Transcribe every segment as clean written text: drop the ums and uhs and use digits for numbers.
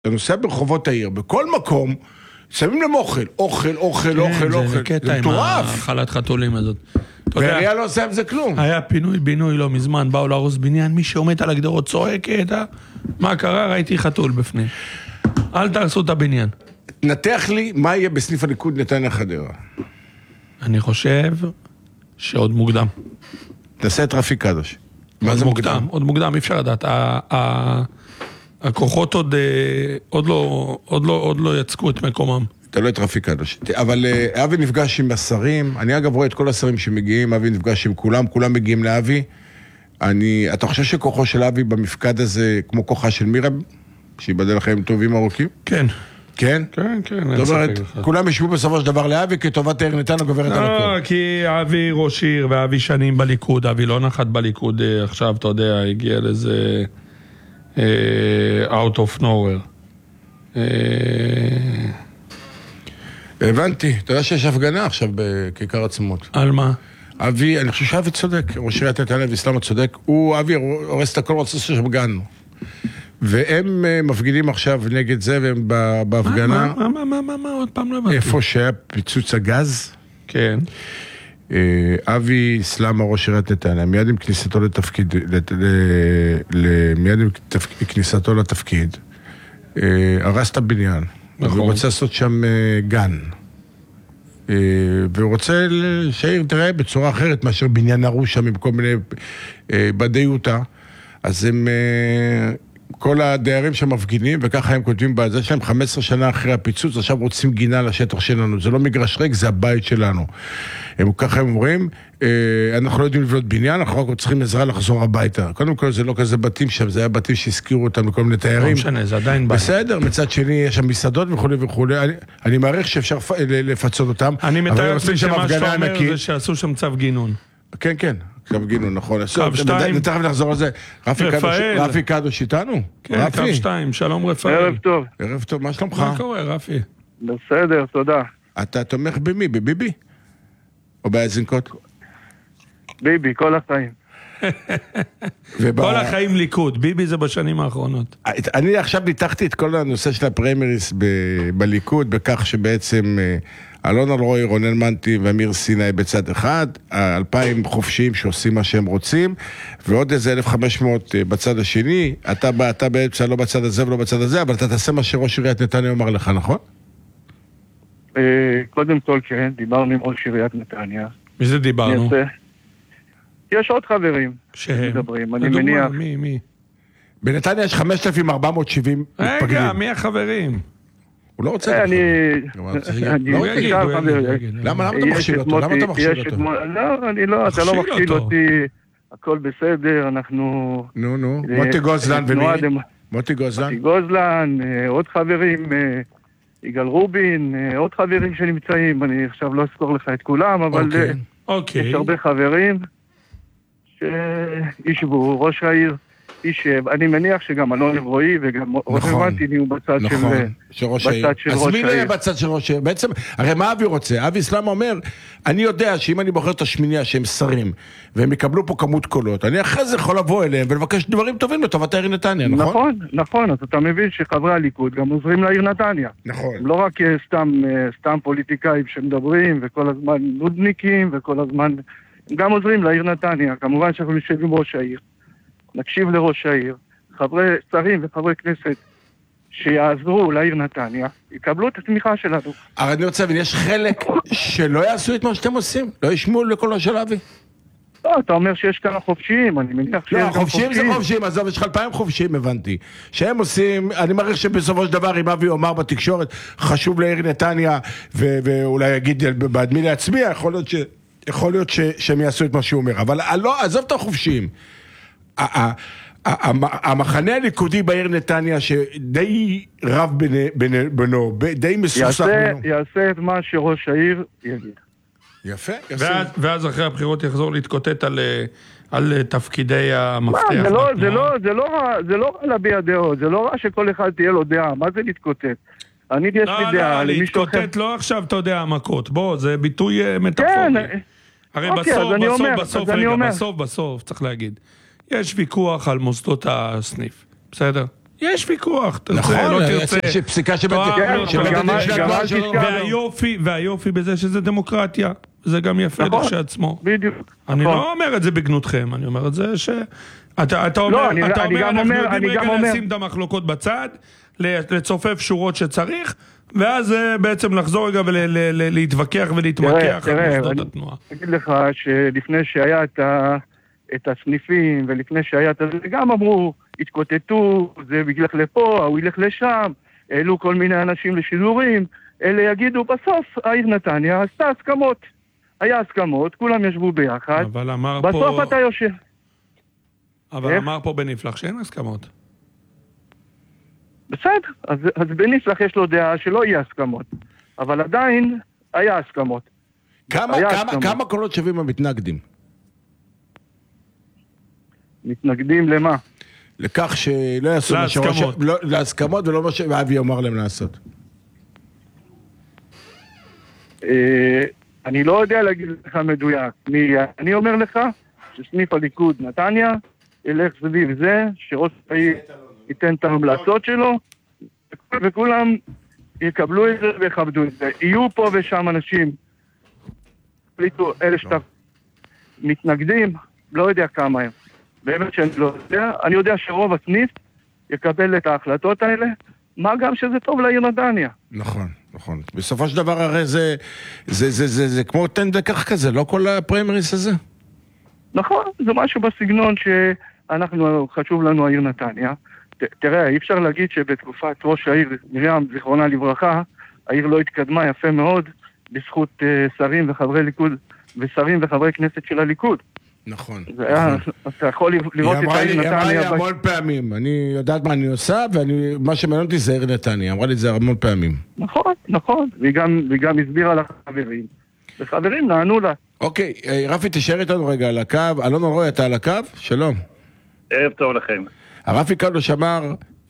אתה נוסע ברחובות העיר, בכל מקום, שמים להם אוכל. זה קטע עם החלת חתולים הזאת. והעירייה לא עושה עם זה כלום. היה פינוי בינוי לא מזמן, באו להרוס בניין, מי שעומד על הגדרות צועקת, מה קרה? ראיתי חתול בפנים. אל תעשו את הבניין. נתח לי מה יהיה בסניף הליכוד נתניה חדרה. אני חושב שעוד מוקדם. תעשה את רפי קדוש. מה זה מוקדם? עוד מוקדם, אי אפשר לדעת. הכוחות עוד לא יצקו את מקומם. אתה לא את רפי קדוש. אבל אבי נפגש עם השרים, אני אגב רואה את כל השרים שמגיעים, אבי נפגש עם כולם מגיעים לאבי. אתה חושב שכוחו של אבי במפקד הזה, כמו כוחה של מירה, שיבדל לכם טובים ארוכים? כן. כן? כן. זאת אומרת, כולם ישבו בסופו של דבר לאבי, כי טובת העיר נתניה גוברת על הכל. כי אבי ראש עיר ואבי שנים בליכוד, אבי לא נחת בליכוד, עכשיו אתה יודע, הגיע לזה out of nowhere. הבנתי, אתה יודע שיש הפגנה עכשיו בכיכר עצמות. על מה? אבי, אני חושב שאבי צודק, ראש עיריית נתניה ואסלאם צודק, אבי הורס את הכל, רוצה שם גנו. והם מפגינים עכשיו נגד זה, והם בהפגנה. מה, עוד פעם לא הבנתי. איפה שהיה פיצוץ הגז? כן. אבי אסלאם, ראש עיריית נתניה, מיד עם כניסתו לתפקיד, הרס את הבניין. והוא רוצה לעשות שם גן. והוא רוצה שהעיר תראה בצורה אחרת מאשר בניין הרוש שם עם כל מיני בדי יוטה. אז הם, כל הדיירים שמפגינים, וככה הם כותבים בזה שלהם 15 שנה אחרי הפיצוץ, עכשיו רוצים גינה לשטח שלנו. זה לא מגרש ריק, זה הבית שלנו. ככה הם אומרים, אנחנו לא יודעים לבנות בניין, אנחנו רק צריכים עזרה לחזור הביתה. קודם כל זה לא כזה בתים שם, זה היה בתים שהזכירו אותם לכל מיני תיירים. לא משנה, זה עדיין בית. בסדר, מצד שני יש שם מסעדות וכו'. אני מעריך שאפשר לפצות אותם. אני מתאר לעצמי שמה שאתה אומר זה שעשו שם צו גינון. כן, צו גינון, נכון. קו 2. נתכף נחזור על זה. רפי קדוש איתנו? כן, קו 2, שלום רפאל. ערב טוב. ערב טוב, מה שלומך? מה קורה, רפי? בסדר, תודה. אתה תומך במי? בביבי? או באזנקוט? ביבי, כל החיים. כל החיים ליכוד, ביבי זה בשנים האחרונות. אני עכשיו ניתחתי את כל הנושא של הפריימריס בליכוד, בכך שבעצם אלון אלרועי, רונן מנטי ואמיר סיני בצד אחד, 2,000 חופשיים שעושים מה שהם רוצים, ועוד איזה 1,500 בצד השני. אתה בעצם לא בצד הזה ולא בצד הזה, אבל אתה תעשה מה שראש עיריית נתניה אומר לך, נכון? קודם כל כן, דיברנו עם ראש עיריית נתניה. מי זה דיברנו? יש עוד חברים שמדברים, אני מניח. מי? בנתניה יש 5,470 מתפקדים. רגע, מי החברים? הוא לא רוצה... למה אתה מכשיל אותו? למה אתה מכשיל אותו? לא, אתה לא מכשיל אותי, הכל בסדר, אנחנו... נו, מוטי גוזלן ומי? מוטי גוזלן, עוד חברים, יגאל רובין, עוד חברים שנמצאים, אני עכשיו לא אזכור לך את כולם, אבל יש הרבה חברים שישבו, ראש העיר יישב, אני מניח שגם אלון אלרועי וגם רונן מנטי נהיו בצד של ראש העיר. אז מי לא יהיה בצד של ראש העיר? בעצם, הרי מה אבי רוצה? אבי אסלאם אומר, אני יודע שאם אני בוחר את השמיניה שהם שרים, והם יקבלו פה כמות קולות, אני אחרי זה יכול לבוא אליהם ולבקש דברים טובים לטובת העיר נתניה, נכון? נכון, אז אתה מבין שחברי הליכוד גם עוזרים לעיר נתניה. נכון. לא רק סתם פוליטיקאים שמדברים וכל הזמן נודניקים וכל הזמן, הם גם עוזרים לעיר נתניה. כמובן שאנחנו נשב עם ראש העיר. נקשיב לראש העיר, חברי שרים וחברי כנסת שיעזרו לעיר נתניה, יקבלו את התמיכה שלנו. אבל אני רוצה להבין, יש חלק שלא יעשו את מה שאתם עושים? לא ישמעו לקולו של אבי? לא, אתה אומר שיש כמה חופשיים, אני מניח שיש גם חופשיים. לא, חופשיים זה חופשיים, עזוב, יש לך 2,000 חופשיים, הבנתי. שהם עושים, אני מעריך שבסופו של דבר, אם אבי אומר בתקשורת, חשוב לעיר נתניה, ואולי יגיד בעד מי להצביע, יכול להיות שהם יעשו את מה שהוא אומר. אבל לא, עזוב את החופשיים. המחנה הליכודי בעיר נתניה שדי רב בינו, די מסוסך בינו. יעשה את מה שראש העיר יגיד. יפה. ואז אחרי הבחירות יחזור להתקוטט על תפקידי המפתח. זה לא רע להביע דעות, זה לא רע שכל אחד תהיה לו דעה, מה זה להתקוטט? אני יש לי דעה. להתקוטט לא עכשיו אתה יודע המכות, בוא, זה ביטוי מטאפורי. הרי בסוף צריך להגיד. יש ויכוח על מוסדות הסניף, בסדר? יש ויכוח, תרצה, נכון, לא תרצה. יש פסיקה והיופי בזה שזה דמוקרטיה. זה גם יפה כשעצמו. בדיוק. אני לא אומר את זה בגנותכם, אני אומר את זה אתה אומר, אנחנו יודעים רגע לשים את המחלוקות בצד, לצופף שורות שצריך, ואז בעצם לחזור רגע ולהתווכח ולהתמקח על מוסדות התנועה. אני אגיד לך שלפני שהיה את הסניפים, ולפני שהיה את זה, גם אמרו, התקוטטו, זה ילך לפה, הוא ילך לשם, העלו כל מיני אנשים לשידורים, אלה יגידו, בסוף העיר נתניה עשתה הסכמות. היה הסכמות, כולם ישבו ביחד, בסוף אתה יושב. אבל אמר פה בניפלח שאין הסכמות. בסדר, אז בניפלח יש לו דעה שלא יהיה הסכמות, אבל עדיין היה הסכמות. כמה קולות שווים המתנגדים? מתנגדים למה? לכך שלא יעשו להסכמות ולא מה שאבי אמר להם לעשות. אני לא יודע להגיד לך מדויק. אני אומר לך שסניף הליכוד נתניה ילך סביב זה, שראש העיר ייתן את ההמלצות שלו, וכולם יקבלו את זה ויכבדו את זה. יהיו פה ושם אנשים, אלה שאתה מתנגדים, לא יודע כמה הם. באמת שאני לא יודע. אני יודע שרוב הסניף יקבל את ההחלטות האלה, מה גם שזה טוב לעיר נתניה. נכון, נכון. בסופו של דבר הרי זה כמו תן דקח כזה, לא כל הפריימריס הזה? נכון, זה משהו בסגנון שאנחנו, חשוב לנו העיר נתניה. תראה, אי אפשר להגיד שבתקופת ראש העיר, מרים, זיכרונה לברכה, העיר לא התקדמה יפה מאוד, בזכות שרים וחברי ליכוד, ושרים וחברי כנסת של הליכוד. נכון. אתה יכול לראות את העיר נתניה. היא אמרה לי המון פעמים, אני יודעת מה אני עושה, ומה שמעניין אותי זה העיר נתניה, היא אמרה לי את זה המון פעמים. נכון, נכון, והיא גם הסבירה לחברים, וחברים נענו לה. אוקיי, רפי תשאר איתנו רגע על הקו, אלון אלרועי אתה על הקו? שלום. ערב טוב לכם. הרפי קדוש אמר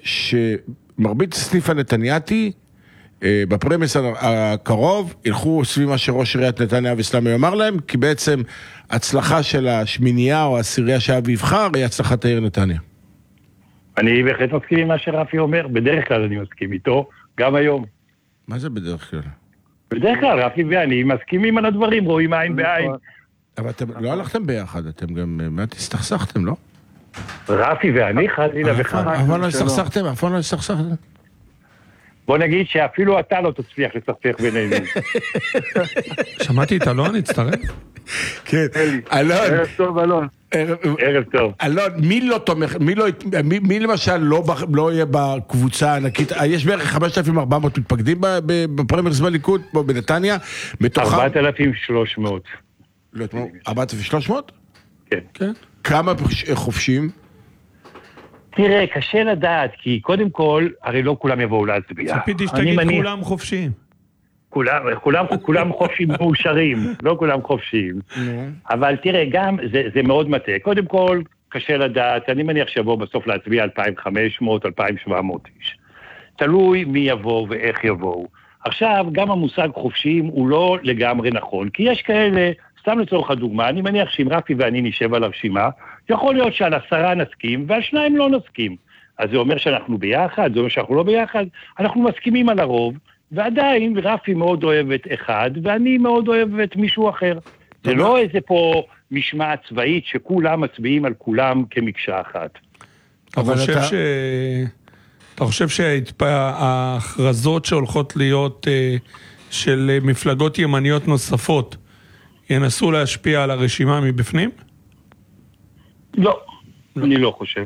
שמרבית סניף הנתנייתי, בפרמיס הקרוב, ילכו סביב מה שראש עיריית נתניה וסלמי אמר להם, כי בעצם הצלחה של השמינייה או העשירייה שאבי יבחר, היא הצלחת העיר נתניה. אני בהחלט מסכים עם מה שרפי אומר, בדרך כלל אני מסכים איתו, גם היום. מה זה בדרך כלל? בדרך כלל רפי ואני מסכימים על הדברים, רואים עין בעין. אבל אתם לא הלכתם ביחד, אתם גם מעט הסתכסכתם, לא? רפי ואני חלילה וחלילה. אבל לא הסתכסכתם, אף פעם לא הסתכסכתם. בוא נגיד שאפילו אתה לא תצליח לסכסך בינינו. שמעתי את אלון, הצטרף? כן, אלון. ערב טוב, אלון. ערב טוב. אלון, מי לא תומך, מי למשל לא יהיה בקבוצה הענקית, יש בערך 5,400 מתפקדים בפריימריס בליכוד, פה בנתניה, מתוכם... 4,300. לא, 4,300? כן. כמה חופשים? תראה, קשה לדעת, כי קודם כל, הרי לא כולם יבואו להצביע. ציפיתי שתגיד כולם חופשיים. כולם חופשיים מאושרים, לא כולם חופשיים. אבל תראה, גם זה מאוד מטה. קודם כל, קשה לדעת, אני מניח שיבוא בסוף להצביע 2,500, 2,700 איש. תלוי מי יבוא ואיך יבואו. עכשיו, גם המושג חופשיים הוא לא לגמרי נכון, כי יש כאלה, סתם לצורך הדוגמה, אני מניח שאם רפי ואני נשב על הרשימה, יכול להיות שעל 10 נסכים ועל 2 לא נסכים. אז זה אומר שאנחנו ביחד, זה אומר שאנחנו לא ביחד, אנחנו מסכימים על הרוב, ועדיין רפי מאוד אוהב את אחד, ואני מאוד אוהב את מישהו אחר. זה לא איזה פה משמעת צבאית שכולם מצביעים על כולם כמקשה אחת. אתה חושב שההכרזות שהולכות להיות של מפלגות ימניות נוספות ינסו להשפיע על הרשימה מבפנים? לא, אני לא חושב.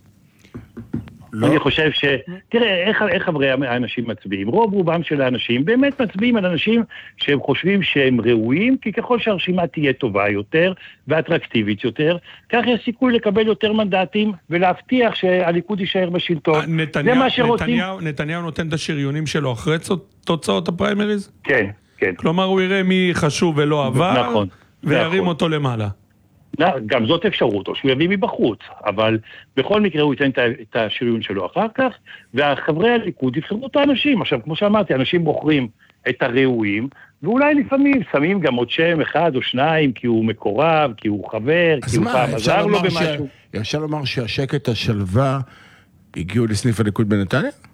אני חושב תראה, איך חברי האנשים מצביעים? רוב רובם של האנשים באמת מצביעים על אנשים שהם חושבים שהם ראויים, כי ככל שהרשימה תהיה טובה יותר ואטרקטיבית יותר, כך יש סיכוי לקבל יותר מנדטים ולהבטיח שהליכוד יישאר בשלטון. זה מה שרוצים. נתניהו נותן את השריונים שלו אחרי תוצאות הפריימריז? כן, כן. כלומר, הוא יראה מי חשוב ולא עבר, נכון, וירים אותו למעלה. גם זאת אפשרות, או שהוא יביא מבחוץ, אבל בכל מקרה הוא ייתן את השריון שלו אחר כך, והחברי הליכוד יבחרו את האנשים. עכשיו, כמו שאמרתי, אנשים בוחרים את הראויים, ואולי לפעמים שמים גם עוד שם אחד או שניים, כי הוא מקורב, כי הוא חבר, כי הוא פעם עזר לו במשהו. אפשר לומר שהשקט השלווה הגיעו לסניף הליכוד בנתניה?